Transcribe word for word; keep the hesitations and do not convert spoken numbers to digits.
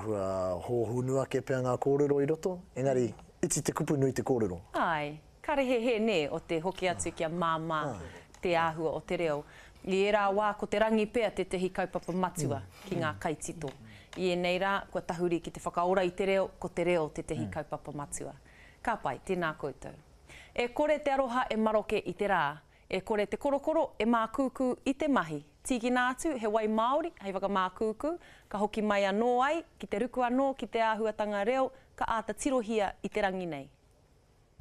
āhua hōhunua ke pēr ngā kōrero i roto, engari, iti te kupu nui te kōrero. Ai, karehehe ne o te hoki atu kia māmā te āhua o te reo. I era wā ko te rangi pēr te tehi kaupapa matua mm. ki ngā kaitito. I e nei rā, kua tahuri ki te whakaora i te reo, ko te reo te tehi mm. kaupapa matua. Ka pai, tēnā koutou. E kore te aroha e maroke i te rā, e kore te korokoro e mākūkū i te mahi. Tiki nā atu, he wai Māori, hei waka mākūkū, ka hoki mai anō ai, ki te ruku anō, ki te āhuatanga reo, ka āta tirohia i te rangi nei.